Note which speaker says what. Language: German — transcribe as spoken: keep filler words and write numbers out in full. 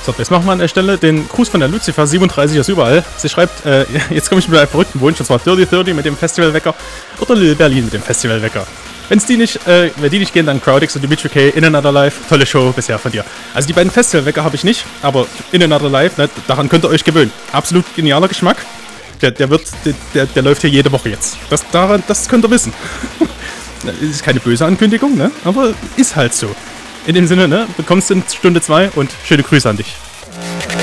Speaker 1: So, jetzt machen wir an der Stelle den Gruß von der Lucifer siebenunddreißig aus überall. Sie schreibt, äh, jetzt komme ich mit einem verrückten Wunsch, und zwar Dirty dreißig mit dem Festivalwecker oder Lil Berlin mit dem Festivalwecker. Wenn's die nicht, äh, wenn die nicht gehen, dann Crowdix und Dimitri K, In Another Life, tolle Show bisher von dir. Also die beiden Festivalwecker habe ich nicht, aber In Another Life, ne, daran könnt ihr euch gewöhnen. Absolut genialer Geschmack. Der, der wird, der, der läuft hier jede Woche jetzt. Das, daran, das könnt ihr wissen. Das ist keine böse Ankündigung, ne, aber ist halt so. In dem Sinne, ne, bekommst du in Stunde zwei und schöne Grüße an dich.